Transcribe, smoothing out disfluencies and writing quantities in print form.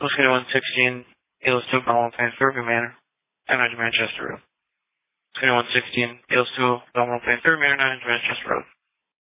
Postcode 116, Ales 2, Belmont Plain, Fairview Manor, 900 Manchester Road. Postcode 116, Ales 2, Belmont Plain, Fairview Manor, 900 Manchester Road.